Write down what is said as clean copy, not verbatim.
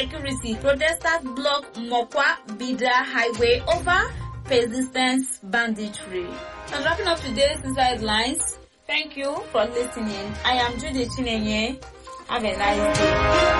security, protesters block Mokwa Bida Highway over persistent banditry. I'm wrapping up today's Inside Lines. Thank you for listening. I am Judy Chinenye. Have a nice day.